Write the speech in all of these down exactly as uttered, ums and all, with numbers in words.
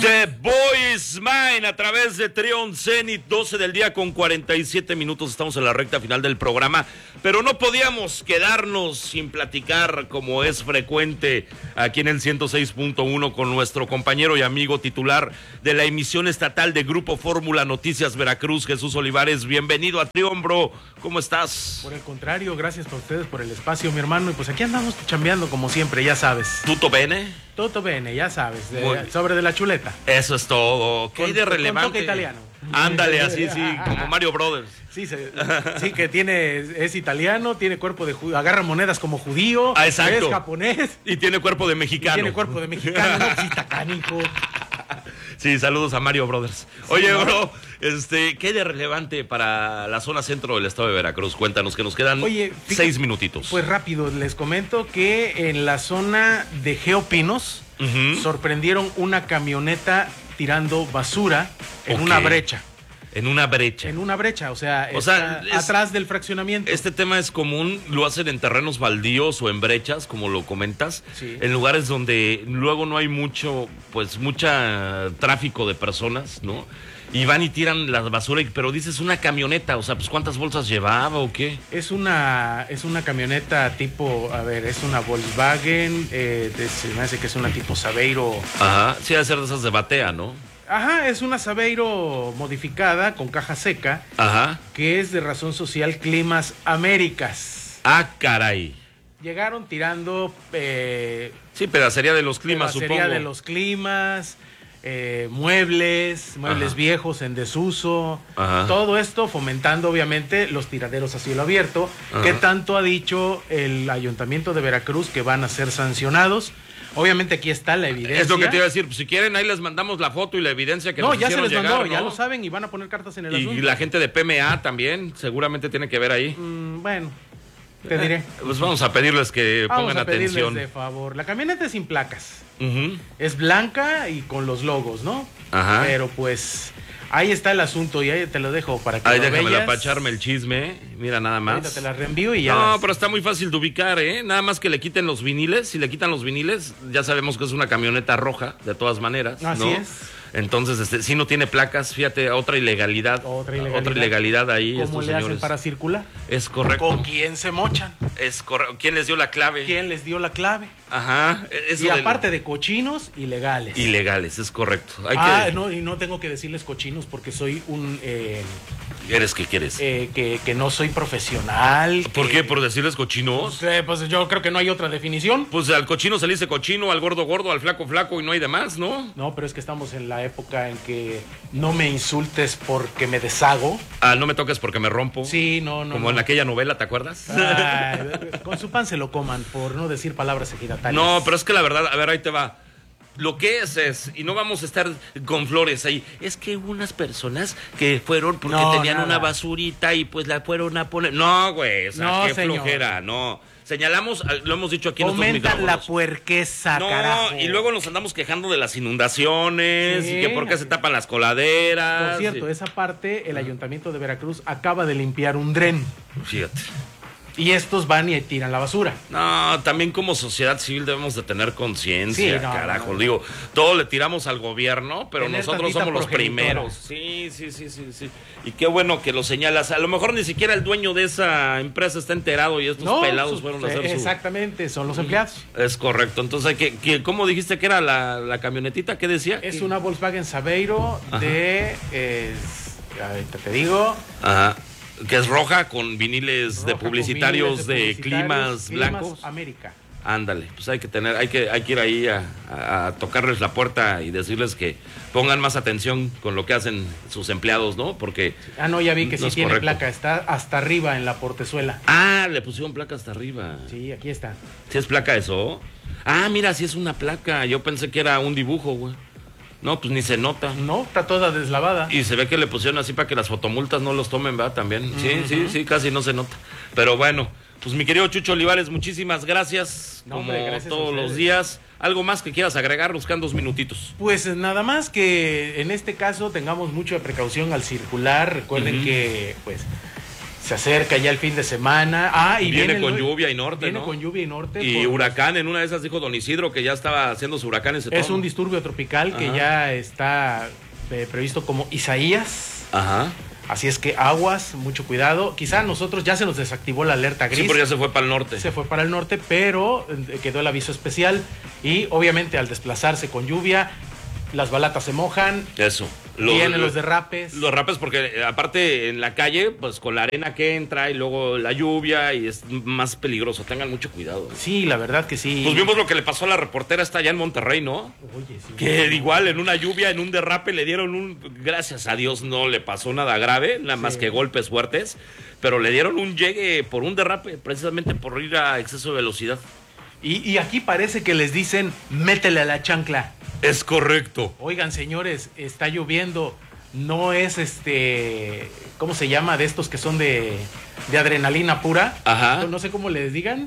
The Boy Is Mine a través de Trion Zenit, doce del día con cuarenta y siete minutos. Estamos en la recta final del programa, pero no podíamos quedarnos sin platicar, como es frecuente aquí en el ciento seis punto uno, con nuestro compañero y amigo titular de la emisión estatal de Grupo Fórmula Noticias Veracruz, Jesús Olivares. Bienvenido a Trion, bro. ¿Cómo estás? Por el contrario, gracias a ustedes por el espacio, mi hermano. Y pues aquí andamos chambeando como siempre, ya sabes. ¿Tutto bene? Tutto bene, ya sabes, de, sobre de la chuleta. Eso es todo. ¿Qué hay de relevante? Con toque italiano. Ándale, así, sí, como Mario Brothers. Sí, se, sí, que tiene, es italiano, tiene cuerpo de judío, agarra monedas como judío, ah, exacto. Es japonés. Y tiene cuerpo de mexicano. Y tiene cuerpo de mexicano, no, sí, tacánico. Sí, saludos a Mario Brothers. Oye, sí, ¿no? Bro, este, ¿qué hay de relevante para la zona centro del estado de Veracruz? Cuéntanos, que nos quedan Oye, fíjate, seis minutitos. Pues rápido, les comento que en la zona de Geopinos uh-huh. sorprendieron una camioneta tirando basura en okay. una brecha. En una brecha. En una brecha, o sea, o sea es, atrás del fraccionamiento. Este tema es común, lo hacen en terrenos baldíos o en brechas, como lo comentas, sí. en lugares donde luego no hay mucho, pues, mucha tráfico de personas, ¿no? Y van y tiran la basura, pero dices una camioneta, o sea, pues ¿cuántas bolsas llevaba o qué? Es una, es una camioneta tipo, a ver, es una Volkswagen, eh, de, se me hace que es una tipo Saveiro. Ajá, sí, debe ser de esas de batea, ¿no? Ajá, es una Saveiro modificada con caja seca. Ajá. Que es de razón social Climas Américas. Ah, caray. Llegaron tirando... Eh, sí, pedacería de los climas, pedacería supongo. Pedacería de los climas, eh, muebles, muebles Ajá. viejos en desuso. Ajá. Todo esto fomentando, obviamente, los tiraderos a cielo abierto. Ajá. Que tanto ha dicho el Ayuntamiento de Veracruz que van a ser sancionados. Obviamente aquí está la evidencia. Es lo que te iba a decir, pues, si quieren ahí les mandamos la foto y la evidencia que no, nos ya hicieron se les llegar, mandó, ¿no? ya lo saben y van a poner cartas en el y, asunto. Y la gente de P M A también seguramente tiene que ver ahí. Mm, bueno, te diré. Eh, pues vamos a pedirles que vamos pongan a pedirles atención. de favor. La camioneta es sin placas. Uh-huh. Es blanca y con los logos, ¿no? Ajá. Pero pues... ahí está el asunto y ahí te lo dejo para que ahí lo déjame veas. para echarme el chisme, mira nada más. Ahorita te la reenvío y ya. No, las... pero está muy fácil de ubicar, ¿eh? Nada más que le quiten los viniles. Si le quitan los viniles, ya sabemos que es una camioneta roja, de todas maneras. Así ¿no? es. Entonces, este, si no tiene placas, fíjate, otra ilegalidad. Otra ilegalidad. Otra ilegalidad ahí. ¿Cómo estos le señores hacen para circular? Es correcto. ¿Con quién se mochan? Es correcto. ¿Quién les dio la clave? ¿Quién les dio la clave? Ajá. Eso y aparte del... de cochinos, ilegales. Ilegales, es correcto. Hay ah, que... no, y no tengo que decirles cochinos porque soy un... Eh, ¿Eres qué quieres? Eh, que, que no soy profesional. ¿Por que... qué? ¿Por decirles cochinos? Pues, eh, pues yo creo que no hay otra definición. Pues al cochino se le dice cochino, al gordo gordo, al flaco flaco y no hay demás, ¿no? No, pero es que estamos en la época en que no me insultes porque me deshago. Ah, no me toques porque me rompo. Sí, no, no. Como no. en aquella novela, ¿te acuerdas? Ah, con su pan se lo coman, por no decir palabras ejidatarias. No, pero es que la verdad, a ver, ahí te va. Lo que es es, y no vamos a estar con flores ahí, es que unas personas que fueron porque no, tenían nada. una basurita y pues la fueron a poner. No, güey, o sea, no, qué señor. flojera, no. Señalamos, lo hemos dicho aquí en Aumenta estos micrófonos. la puerqueza, no, carajo. Y luego nos andamos quejando de las inundaciones, sí, y que por qué se tapan las coladeras. Por cierto, y... esa parte, el Ayuntamiento de Veracruz acaba de limpiar un dren. Fíjate. Y estos van y tiran la basura. No, también como sociedad civil debemos de tener conciencia, sí, no, carajo. No, no. Digo, todo le tiramos al gobierno, pero tener nosotros somos los primeros. Sí, sí, sí, sí, sí. Y qué bueno que lo señalas. A lo mejor ni siquiera el dueño de esa empresa está enterado y estos no, pelados sus, fueron a hacer su... Exactamente, son los empleados. Es correcto. Entonces, ¿qué, qué, ¿cómo dijiste que era la, la camionetita? ¿Qué decía? Es ¿Qué? una Volkswagen Saveiro de... Eh, ahorita te digo... Ajá. Que es roja con viniles roja de publicitarios, de, de publicitarios, climas, climas blancos. América. Ándale, pues hay que tener, hay que, hay que ir ahí a, a, a tocarles la puerta y decirles que pongan más atención con lo que hacen sus empleados, ¿no? Porque ah, no, ya vi que no sí tiene correcto. placa, está hasta arriba en la portezuela. Ah, le pusieron placa hasta arriba. Sí, aquí está. ¿Sí es placa eso? Ah, mira, sí es una placa. Yo pensé que era un dibujo, güey. No, pues ni se nota. No, está toda deslavada. Y se ve que le pusieron así para que las fotomultas no los tomen, ¿verdad? También. Uh-huh. Sí, sí, sí, casi no se nota. Pero bueno, pues mi querido Chucho Olivares, muchísimas gracias. No, como hombre, gracias todos los días. ¿Algo más que quieras agregar? Nos quedan dos minutitos. Pues nada más que en este caso tengamos mucha precaución al circular. Recuerden uh-huh. que, pues, se acerca ya el fin de semana. Ah, y viene, viene con el, lluvia y norte, Viene ¿no? con lluvia y norte. Y huracán, en una de esas dijo don Isidro que ya estaba haciendo su huracán ese Es un disturbio tropical. Ajá. Que ya está eh, previsto como Isaías. Ajá. Así es que aguas, mucho cuidado. Quizá nosotros ya se nos desactivó la alerta gris. Sí, pero ya se fue para el norte. Se fue para el norte, pero quedó el aviso especial. Y obviamente al desplazarse con lluvia, las balatas se mojan. Eso. Los, Vienen los derrapes. Los derrapes porque aparte en la calle, pues con la arena que entra y luego la lluvia y es más peligroso. Tengan mucho cuidado. Sí, la verdad que sí. Pues vimos lo que le pasó a la reportera esta allá en Monterrey, ¿no? Oye, sí. Que no. Igual en una lluvia, en un derrape le dieron un... Gracias a Dios no le pasó nada grave, nada sí. más que golpes fuertes. Pero le dieron un llegue por un derrape, precisamente por ir a exceso de velocidad. Y, y aquí parece que les dicen, métele a la chancla. Es correcto. Oigan, señores, está lloviendo. No es este... ¿Cómo se llama? De estos que son de, de adrenalina pura. Ajá. No sé cómo les digan.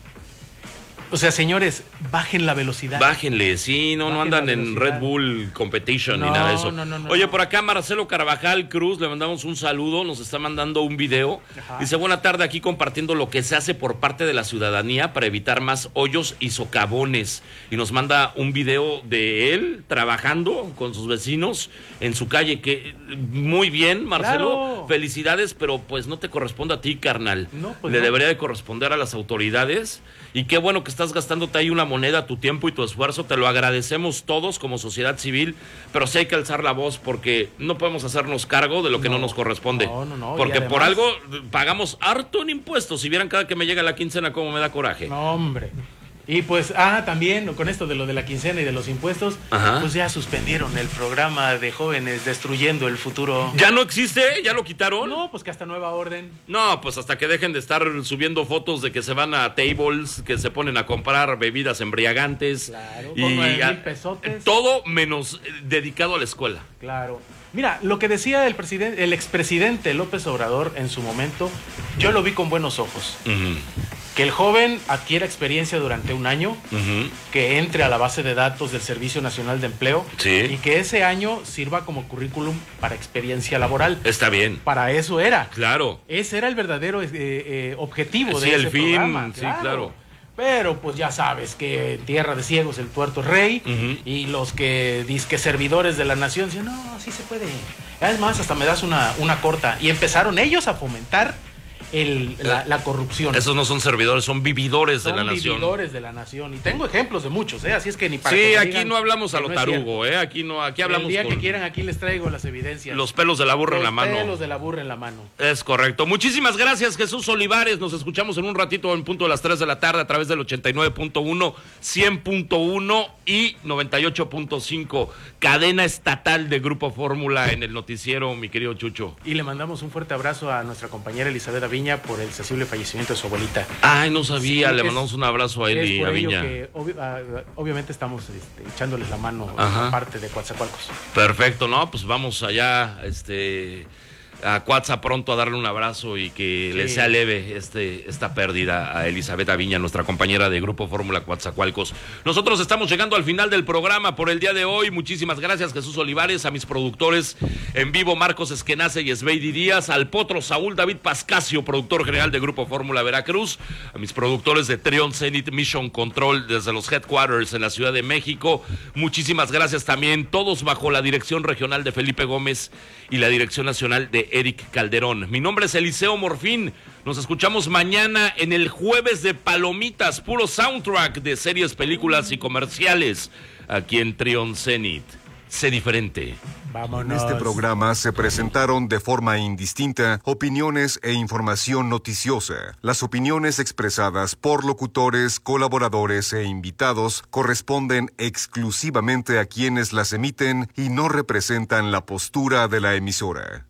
O sea, señores, bajen la velocidad. Bájenle, sí, no, no andan en Red Bull Competition no, ni nada de eso. No, no, no, Oye, no. por acá Marcelo Carvajal Cruz, le mandamos un saludo, nos está mandando un video. Ajá. Dice, buena tarde, aquí compartiendo lo que se hace por parte de la ciudadanía para evitar más hoyos y socavones. Y nos manda un video de él trabajando con sus vecinos en su calle, que muy bien, Marcelo, claro. Felicidades, pero pues no te corresponde a ti, carnal. No, pues le no. debería de corresponder a las autoridades. Y qué bueno que estás gastándote ahí una moneda, tu tiempo y tu esfuerzo, te lo agradecemos todos como sociedad civil, pero sí hay que alzar la voz porque no podemos hacernos cargo de lo que no, no nos corresponde. No, no, no. Porque además, por algo pagamos harto en impuestos. Si vieran cada que me llega la quincena cómo me da coraje. No, hombre. Y pues, ah, también con esto de lo de la quincena y de los impuestos, Ajá. pues ya suspendieron el programa de jóvenes destruyendo el futuro. ¿Ya no existe? ¿Ya lo quitaron? No, pues que hasta nueva orden. No, pues hasta que dejen de estar subiendo fotos de que se van a tables, que se ponen a comprar bebidas embriagantes. Claro, y con nueve a, mil pesotes. Todo menos dedicado a la escuela. Claro. Mira, lo que decía el presidente, el expresidente López Obrador en su momento, yo lo vi con buenos ojos. Uh-huh. Que el joven adquiera experiencia durante un año, uh-huh. que entre a la base de datos del Servicio Nacional de Empleo, sí. y que ese año sirva como currículum para experiencia laboral. Está bien. Para eso era. Claro. Ese era el verdadero eh, eh, objetivo sí, de el ese fin, programa. Sí, claro. claro. Pero pues ya sabes que en tierra de ciegos el tuerto es rey, uh-huh. y los que disque servidores de la nación dicen, no, sí se puede. Es más, hasta me das una, una corta. Y empezaron ellos a fomentar El, la, la corrupción. Esos no son servidores, son vividores son de la nación. Son vividores de la nación. Y tengo ejemplos de muchos, ¿eh? Así es que ni para Sí, que aquí digan no hablamos a lo no tarugo, ¿eh? Aquí no, aquí hablamos. El día con que quieran, aquí les traigo las evidencias. Los pelos de la burra en la mano. Los pelos de la burra en la mano. Es correcto. Muchísimas gracias, Jesús Olivares. Nos escuchamos en un ratito en punto de las tres de la tarde a través del ochenta y nueve punto uno, cien punto uno y noventa y ocho punto cinco. Cadena estatal de Grupo Fórmula en el noticiero, mi querido Chucho. Y le mandamos un fuerte abrazo a nuestra compañera Elizabeth Aviña por el sensible fallecimiento de su abuelita. Ay, no sabía, sí, le es, mandamos un abrazo a él y a Viña. Que, obvi uh, obviamente estamos este, echándoles la mano Ajá. a parte de Coatzacoalcos. Perfecto, ¿no? Pues vamos allá, este... a Coatza pronto a darle un abrazo y que sí. le sea leve este, esta pérdida a Elizabeth Aviña, nuestra compañera de Grupo Fórmula Coatzacoalcos. Nosotros estamos llegando al final del programa por el día de hoy. Muchísimas gracias, Jesús Olivares, a mis productores en vivo, Marcos Esquenace y Esbeidi Díaz, al potro Saúl David Pascasio, productor general de Grupo Fórmula Veracruz, a mis productores de Trion Zenith Mission Control desde los headquarters en la Ciudad de México. Muchísimas gracias también, todos bajo la dirección regional de Felipe Gómez y la dirección nacional de Eric Calderón. Mi nombre es Eliseo Morfín. Nos escuchamos mañana en el Jueves de Palomitas, puro soundtrack de series, películas y comerciales, aquí en Trion Zenith. Sé diferente. Vámonos. En este programa se presentaron de forma indistinta opiniones e información noticiosa. Las opiniones expresadas por locutores, colaboradores e invitados corresponden exclusivamente a quienes las emiten y no representan la postura de la emisora.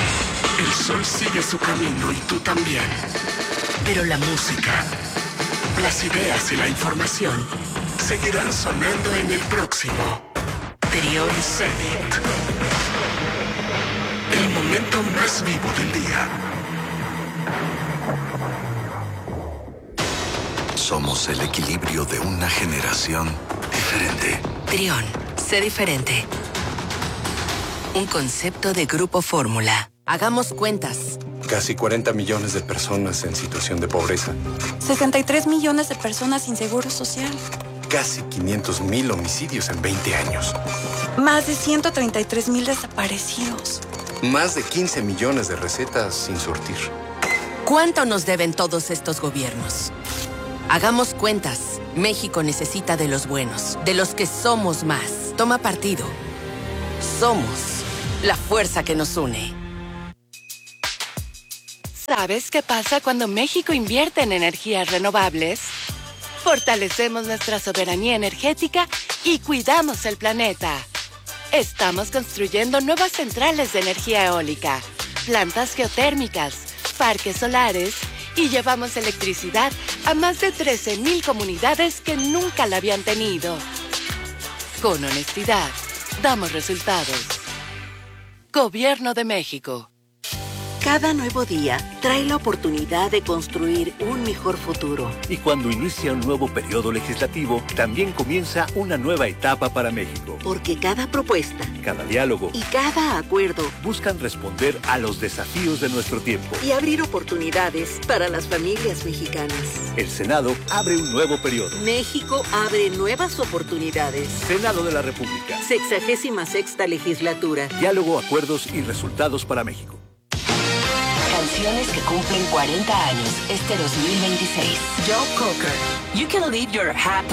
El sol sigue su camino y tú también. Pero la música, las ideas y la información seguirán sonando en el próximo Trion Zenith. El momento más vivo del día. Somos el equilibrio de una generación diferente. Trion, sé diferente. Un concepto de Grupo Fórmula. Hagamos cuentas. Casi cuarenta millones de personas en situación de pobreza. sesenta y tres millones de personas sin seguro social. Casi quinientos mil homicidios en veinte años. Más de ciento treinta y tres mil desaparecidos. Más de quince millones de recetas sin surtir. ¿Cuánto nos deben todos estos gobiernos? Hagamos cuentas. México necesita de los buenos, de los que somos más. Toma partido. Somos la fuerza que nos une. ¿Sabes qué pasa cuando México invierte en energías renovables? Fortalecemos nuestra soberanía energética y cuidamos el planeta. Estamos construyendo nuevas centrales de energía eólica, plantas geotérmicas, parques solares y llevamos electricidad a más de trece mil comunidades que nunca la habían tenido. Con honestidad, damos resultados. Gobierno de México. Cada nuevo día trae la oportunidad de construir un mejor futuro. Y cuando inicia un nuevo periodo legislativo, también comienza una nueva etapa para México. Porque cada propuesta, cada diálogo y cada acuerdo buscan responder a los desafíos de nuestro tiempo. Y abrir oportunidades para las familias mexicanas. El Senado abre un nuevo periodo. México abre nuevas oportunidades. Senado de la República. Sexagésima sexta legislatura. Diálogo, acuerdos y resultados para México. Canciones que cumplen cuarenta años este dos mil veintiséis. Joe Cocker. You can leave your hat